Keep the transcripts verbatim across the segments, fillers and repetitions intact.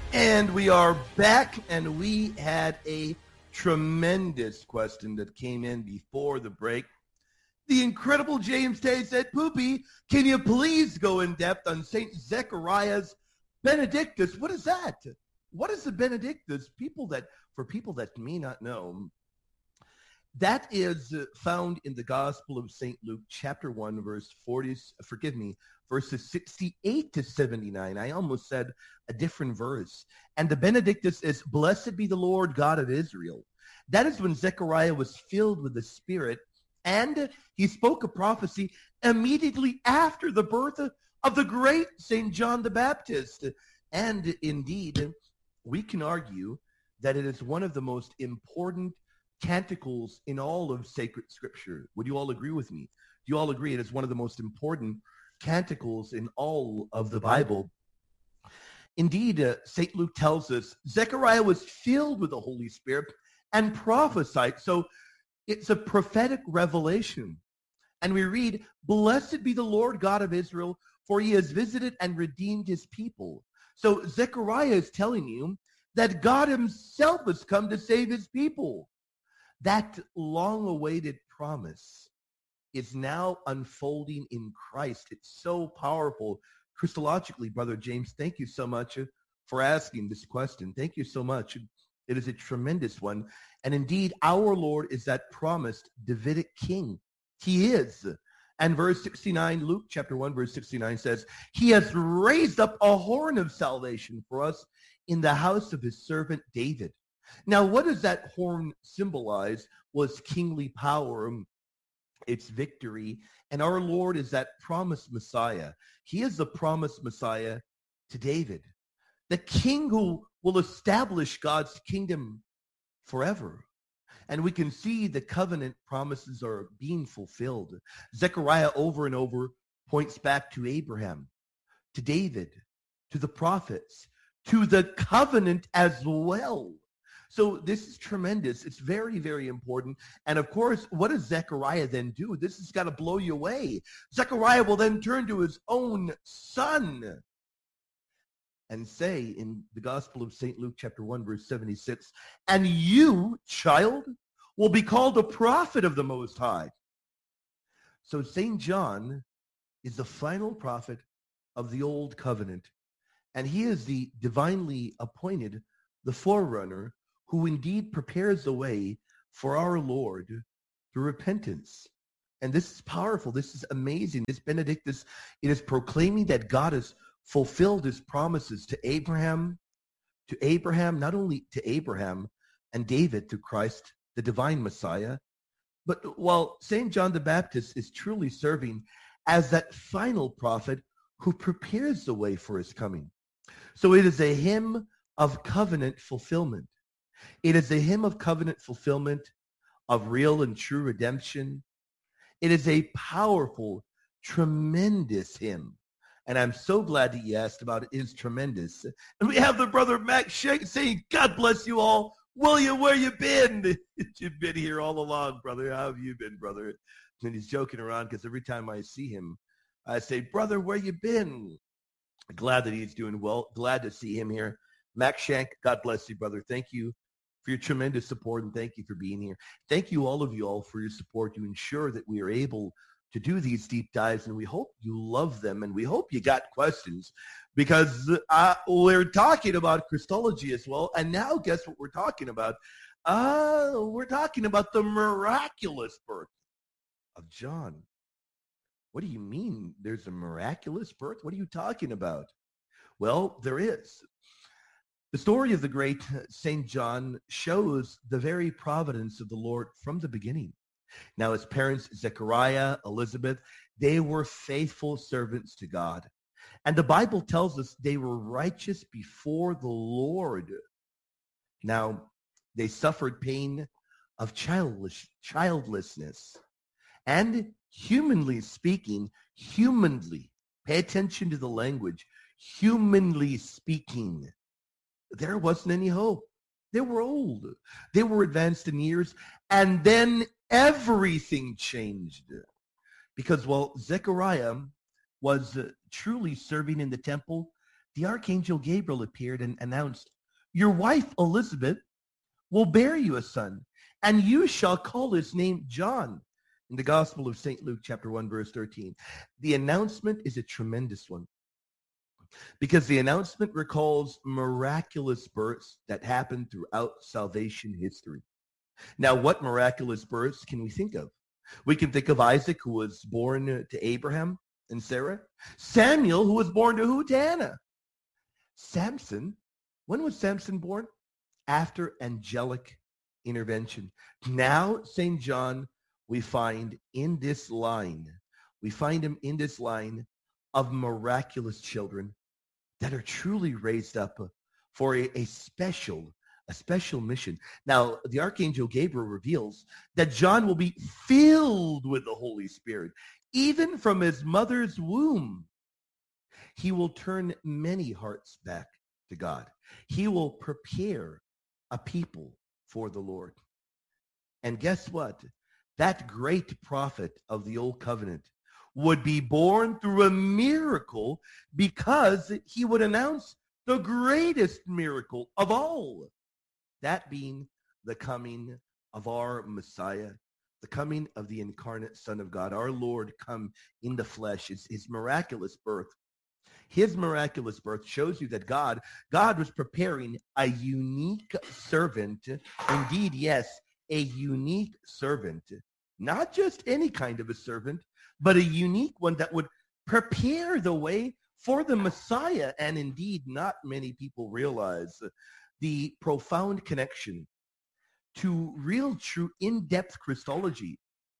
And we are back, and we had a tremendous question that came in before the break. The incredible James Tay said, Poopy, can you please go in depth on Saint Zechariah's Benedictus? What is that? What is the Benedictus? People that, for people that may not know, that is found in the Gospel of Saint Luke, chapter one, verse forty, forgive me, verses sixty-eight to seventy-nine. I almost said a different verse. And the Benedictus is, Blessed be the Lord God of Israel. That is when Zechariah was filled with the Spirit, and he spoke a prophecy immediately after the birth of the great Saint John the Baptist. And indeed, we can argue that it is one of the most important canticles in all of sacred scripture. Would you all agree with me? Do you all agree it is one of the most important canticles in all of the Bible? Indeed, uh, Saint Luke tells us Zechariah was filled with the Holy Spirit and prophesied. So it's a prophetic revelation. And we read, Blessed be the Lord God of Israel, for he has visited and redeemed his people. So Zechariah is telling you that God himself has come to save his people. That long-awaited promise is now unfolding in Christ. It's so powerful. Christologically, Brother James, thank you so much for asking this question. Thank you so much. It is a tremendous one. And indeed, our Lord is that promised Davidic king. He is. And verse sixty-nine, Luke chapter one, verse sixty-nine says, He has raised up a horn of salvation for us in the house of his servant David. Now, what does that horn symbolize? Was kingly power, its victory. And our Lord is that promised Messiah. He is the promised Messiah to David, the king who will establish God's kingdom forever. And we can see the covenant promises are being fulfilled. Zechariah over and over points back to Abraham, to David, to the prophets, to the covenant as well. So this is tremendous. It's very, very important. And of course, what does Zechariah then do? This has got to blow you away. Zechariah will then turn to his own son and say in the Gospel of Saint Luke, chapter one, verse seventy-six, and you, child, will be called a prophet of the Most High. So Saint John is the final prophet of the Old Covenant, and he is the divinely appointed, the forerunner, who indeed prepares the way for our Lord through repentance. And this is powerful. This is amazing. This Benedictus, it is proclaiming that God has fulfilled his promises to Abraham, to Abraham, not only to Abraham and David through Christ, the divine Messiah, but while Saint John the Baptist is truly serving as that final prophet who prepares the way for his coming. So it is a hymn of covenant fulfillment. It is a hymn of covenant fulfillment, of real and true redemption. It is a powerful, tremendous hymn. And I'm so glad that you asked about it. It is tremendous. And we have the brother Max Shank saying, God bless you all. William, where you been? You've been here all along, brother. How have you been, brother? And he's joking around because every time I see him, I say, brother, where you been? Glad that he's doing well. Glad to see him here. Max Shank, God bless you, brother. Thank you for your tremendous support, and thank you for being here. Thank you, all of you all, for your support to ensure that we are able to do these deep dives, and we hope you love them, and we hope you got questions, because uh, we're talking about Christology as well, and now guess what we're talking about? Uh, we're talking about the miraculous birth of John. What do you mean there's a miraculous birth? What are you talking about? Well, there is. The story of the great Saint John shows the very providence of the Lord from the beginning. Now, his parents, Zechariah, Elizabeth, they were faithful servants to God. And the Bible tells us they were righteous before the Lord. Now, they suffered pain of childless, childlessness. And humanly speaking, humanly, pay attention to the language, humanly speaking, there wasn't any hope. They were old. They were advanced in years. And then everything changed. Because while Zechariah was uh, truly serving in the temple, the archangel Gabriel appeared and announced, your wife Elizabeth will bear you a son, and you shall call his name John. In the Gospel of Saint Luke, chapter one, verse thirteen. The announcement is a tremendous one because the announcement recalls miraculous births that happened throughout salvation history. Now, what miraculous births can we think of? We can think of Isaac, who was born to Abraham and Sarah. Samuel, who was born to who? To Hannah. Samson, when was Samson born? After angelic intervention. Now, Saint John, we find in this line, we find him in this line of miraculous children that are truly raised up for a, a special, a special mission. Now, the Archangel Gabriel reveals that John will be filled with the Holy Spirit, even from his mother's womb. He will turn many hearts back to God. He will prepare a people for the Lord. And guess what? That great prophet of the Old Covenant would be born through a miracle because he would announce the greatest miracle of all, that being the coming of our Messiah, the coming of the incarnate Son of God, our Lord come in the flesh, his, his miraculous birth. His miraculous birth shows you that God, God was preparing a unique servant. Indeed, yes, a unique servant. Not just any kind of a servant, but a unique one that would prepare the way for the Messiah. And indeed, not many people realize the profound connection to real, true, in-depth Christology.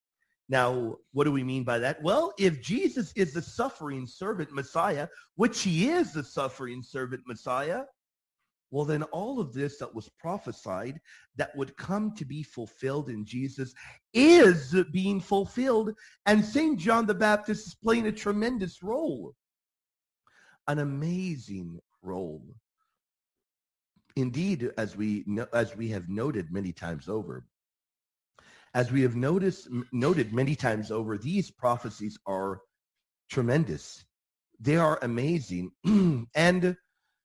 Now, what do we mean by that? Well, if Jesus is the suffering servant Messiah, which he is the suffering servant Messiah, well, then all of this that was prophesied that would come to be fulfilled in Jesus is being fulfilled. And Saint John the Baptist is playing a tremendous role, an amazing role. Indeed, as we no, as we have noted many times over, as we have noticed, noted many times over, these prophecies are tremendous. They are amazing. And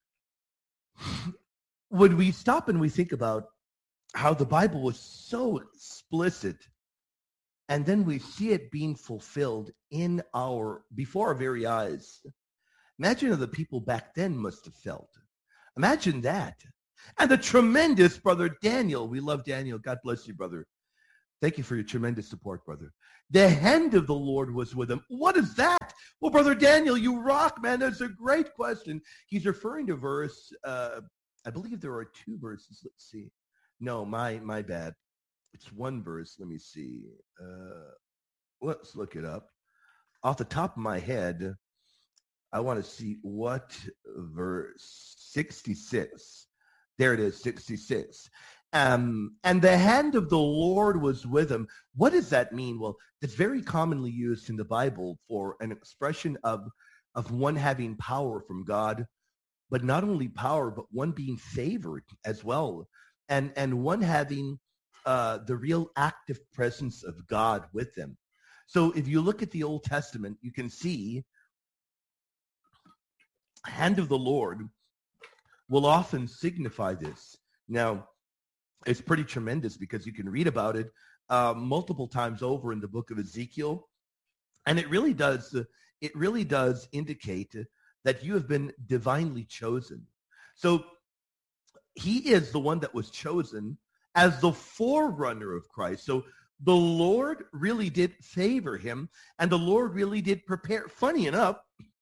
when we stop and we think about how the Bible was so explicit, and then we see it being fulfilled in our, before our very eyes, imagine how the people back then must have felt. Imagine that. And the tremendous brother Daniel, we love Daniel, God bless you, brother. Thank you for your tremendous support, brother. The hand of the Lord was with him. What is that? Well, brother Daniel, you rock, man. That's a great question. He's referring to verse, uh, I believe there are two verses. Let's see. No, my my bad. It's one verse. Let me see. Uh, let's look it up. Off the top of my head, I want to see what verse sixty-six. There it is, sixty-six. Um, and the hand of the Lord was with him. What does that mean? Well, it's very commonly used in the Bible for an expression of, of one having power from God, but not only power, but one being favored as well. And, and one having uh, the real active presence of God with them. So if you look at the Old Testament, you can see hand of the Lord will often signify this. Now, it's pretty tremendous because you can read about it uh, multiple times over in the book of Ezekiel. And it really does, uh, it really does indicate that you have been divinely chosen. So he is the one that was chosen as the forerunner of Christ. So the Lord really did favor him, and the Lord really did prepare. Funny enough,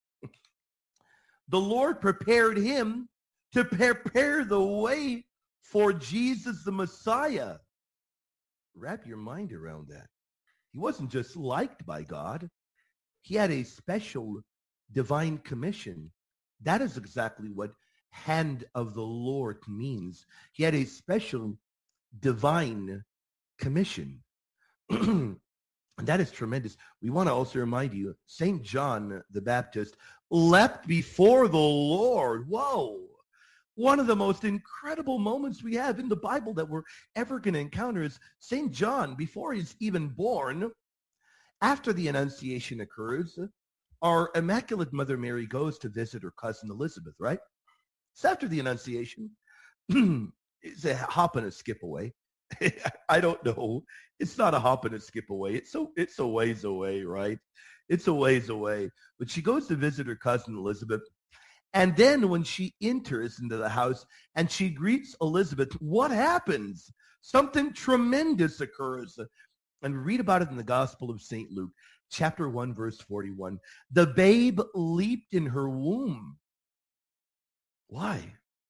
the Lord prepared him to prepare the way for Jesus the Messiah. Wrap your mind around that. He wasn't just liked by God. He had a special divine commission. That is exactly what hand of the Lord means. He had a special divine commission. And that is tremendous. We want to also remind you, Saint John the Baptist leapt before the Lord. Whoa. One of the most incredible moments we have in the Bible that we're ever going to encounter is Saint John, before he's even born, after the Annunciation occurs, our Immaculate Mother Mary goes to visit her cousin Elizabeth, right? It's after the Annunciation. It's a hop and a skip away. I don't know. It's not a hop and a skip away. It's so it's a ways away, right? It's a ways away. But she goes to visit her cousin Elizabeth. And then when she enters into the house and she greets Elizabeth, what happens? Something tremendous occurs. And read about it in the Gospel of Saint Luke, chapter one, verse forty-one. The babe leaped in her womb. Why?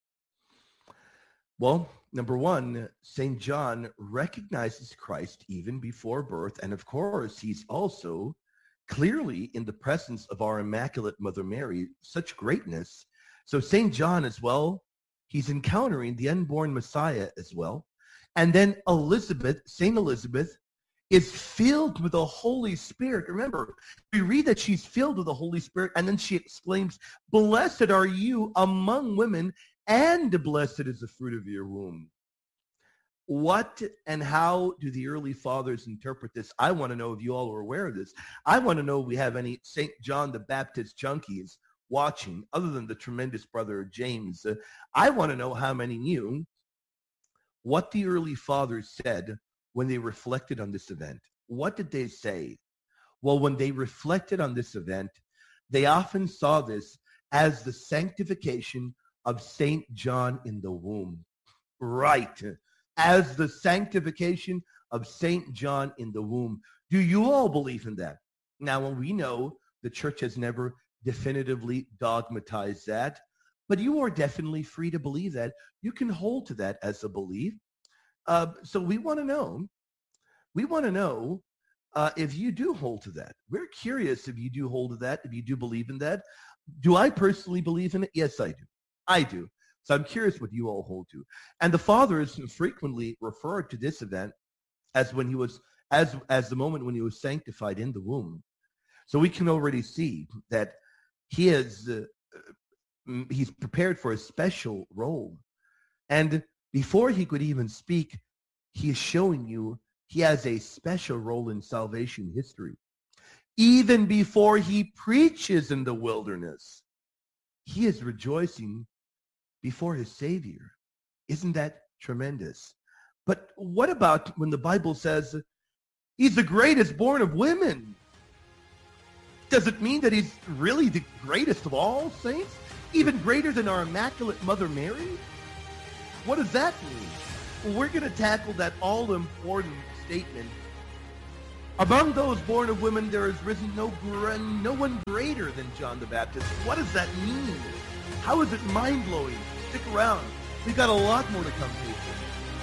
Well, number one, Saint John recognizes Christ even before birth. And of course, he's also clearly in the presence of our Immaculate Mother Mary, such greatness. So Saint John as well, he's encountering the unborn Messiah as well. And then Elizabeth, Saint Elizabeth, is filled with the Holy Spirit. Remember, we read that she's filled with the Holy Spirit, and then she exclaims, "Blessed are you among women, and blessed is the fruit of your womb." What and how do the early fathers interpret this? I want to know if you all are aware of this. I want to know if we have any Saint John the Baptist junkies watching, other than the tremendous brother James. Uh, I want to know how many knew what the early fathers said when they reflected on this event. What did they say? Well, when they reflected on this event, they often saw this as the sanctification of Saint John in the womb. Right. As the sanctification of Saint John in the womb. Do you all believe in that? Now, when we know the church has never definitively dogmatized that, but you are definitely free to believe that. You can hold to that as a belief. Uh, so we want to know, we want to know uh, if you do hold to that. We're curious if you do hold to that, if you do believe in that. Do I personally believe in it? Yes, I do. I do. So I'm curious what you all hold to. And the fathers frequently referred to this event as when he was, as, as the moment when he was sanctified in the womb. So we can already see that he is, uh, he's prepared for a special role. And before he could even speak, he is showing you he has a special role in salvation history. Even before he preaches in the wilderness, he is rejoicing before his Savior. Isn't that tremendous? But what about when the Bible says he's the greatest born of women? Does it mean that he's really the greatest of all saints? Even greater than our Immaculate Mother Mary? What does that mean? Well, we're going to tackle that all-important statement. Among those born of women, there has risen no, no one greater than John the Baptist. What does that mean? How is it mind-blowing? Stick around. We've got a lot more to come to.